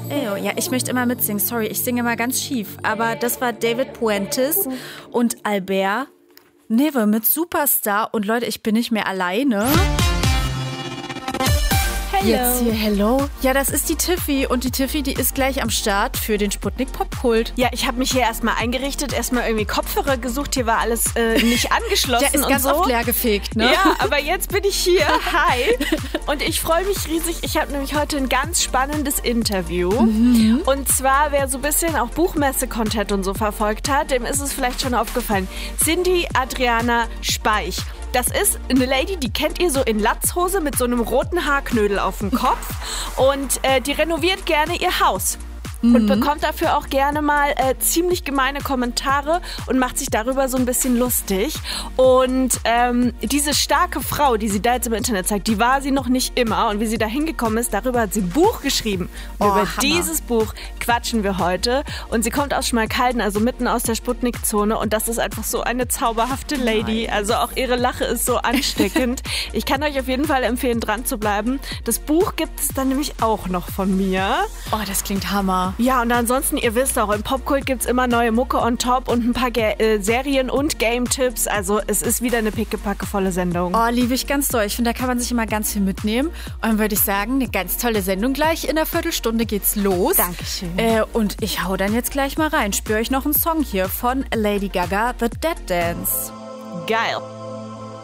Eyo, ja, ich möchte immer mitsingen. Sorry, ich singe immer ganz schief. Aber das war David Puentes und Albert Neve mit Superstar. Und Leute, ich bin nicht mehr alleine. Hello. Jetzt hier, hello. Ja, das ist die Tiffy. Und die Tiffy, die ist gleich am Start für den Sputnik Popkult. Ja, ich habe mich hier erstmal eingerichtet, erstmal irgendwie Kopfhörer gesucht. Hier war alles nicht angeschlossen. Der ist und ganz so. oft leergefegt, ne? Ja, aber jetzt bin ich hier. Hi. Und ich freue mich riesig. Ich habe nämlich heute ein ganz spannendes Interview. Und zwar, wer so ein bisschen auch Buchmesse-Content und so verfolgt hat, dem ist es vielleicht schon aufgefallen. Cindy Adriana Speich. Das ist eine Lady, die kennt ihr so in Latzhose mit so einem roten Haarknödel auf dem Kopf. Und die renoviert gerne ihr Haus. Und bekommt dafür auch gerne mal ziemlich gemeine Kommentare und macht sich darüber so ein bisschen lustig. Und diese starke Frau, die sie da jetzt im Internet zeigt, die war sie noch nicht immer. Und wie sie da hingekommen ist, darüber hat sie ein Buch geschrieben. Und über Hammer. dieses Buch quatschen wir heute. Und sie kommt aus Schmalkalden, also mitten aus der Sputnik-Zone. Und das ist einfach so eine zauberhafte Lady. Also auch ihre Lache ist so ansteckend. Ich kann euch auf jeden Fall empfehlen, dran zu bleiben. Das Buch gibt es dann nämlich auch noch von mir. Oh, das klingt Hammer. Ja, und ansonsten, ihr wisst auch, im Popkult gibt's immer neue Mucke on top und ein paar Serien- und Game-Tipps. Also es ist wieder eine pickepackevolle Sendung. Oh, liebe ich ganz doll. Ich finde, da kann man sich immer ganz viel mitnehmen. Und dann würde ich sagen, eine ganz tolle Sendung gleich. In einer Viertelstunde geht's los. Dankeschön. Und ich hau dann jetzt gleich mal rein. Spüre euch noch einen Song hier von Lady Gaga, The Dead Dance. Geil.